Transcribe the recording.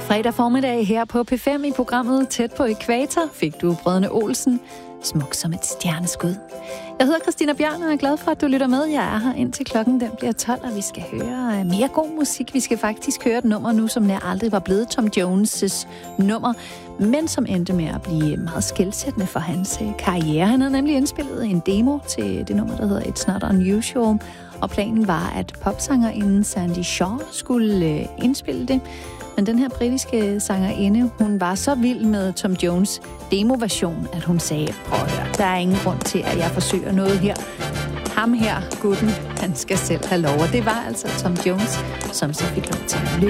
Fredag formiddag her på P5 i programmet Tæt på Ækvator fik du Brødrene Olsen, Smuk som et stjerneskud. Jeg hedder Christina Bjørn, og er glad for, at du lytter med. Jeg er her indtil klokken den bliver 12, og vi skal høre mere god musik. Vi skal faktisk høre et nummer nu, som nær aldrig var blevet Tom Jones' nummer, men som endte med at blive meget skelsættende for hans karriere. Han havde nemlig indspillet en demo til det nummer, der hedder It's Not Unusual, og planen var, at popsangerinden Sandy Shaw skulle indspille det. Men den her britiske sangerinde, hun var så vild med Tom Jones' demoversion, at hun sagde, prøv at høre, der er ingen grund til, at jeg forsøger noget her. Ham her, gutten, han skal selv have lov. Og det var altså Tom Jones, som så fik lov til at